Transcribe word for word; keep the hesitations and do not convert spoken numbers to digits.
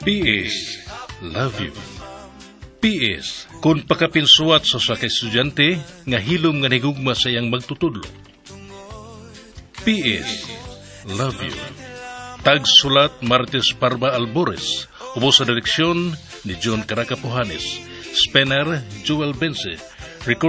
P S. Love you. P S. Kung pakapinsuat sa sa estudyante nga hilom nga nigugma sa iyang magtutudlo. P S. Love you. Tagsulat Martes Parba Albores. Ubos sa direksyon ni John Caracapuhanes. Spener Joel Bense. Record